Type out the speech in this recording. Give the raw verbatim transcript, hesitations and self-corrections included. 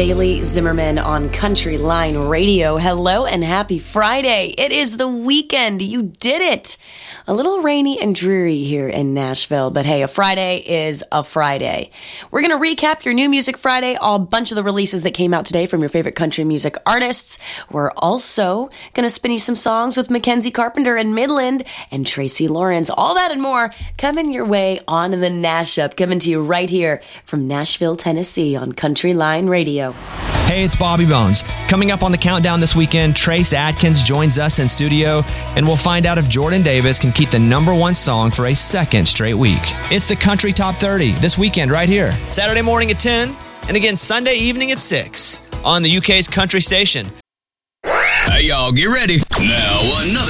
Bailey Zimmerman on Country Line Radio. Hello and happy Friday. It is the weekend. You did it. A little rainy and dreary here in Nashville, but hey, a Friday is a Friday. We're going to recap your New Music Friday, a bunch of the releases that came out today from your favorite country music artists. We're also going to spin you some songs with Mackenzie Carpenter and Midland and Tracy Lawrence. All that and more coming your way on the Nash Up, coming to you right here from Nashville, Tennessee on Country Line Radio. Hey, it's Bobby Bones. Coming up on the countdown this weekend, Trace Adkins joins us in studio, and we'll find out if Jordan Davis can keep the number one song for a second straight week. It's the Country Top thirty this weekend right here. Saturday morning at ten, and again Sunday evening at six on the U K's country station. Hey, y'all, get ready. Now, another